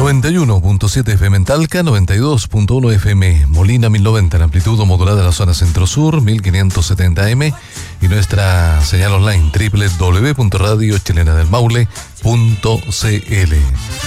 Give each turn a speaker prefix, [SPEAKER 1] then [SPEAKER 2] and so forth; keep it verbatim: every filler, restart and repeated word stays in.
[SPEAKER 1] noventa y uno punto siete F M en Talca, noventa y dos punto uno F M Molina mil noventa en amplitud modulada en la zona centro-sur, mil quinientos setenta A M y nuestra señal online doble u doble u doble u punto radio chilena del maule punto c l.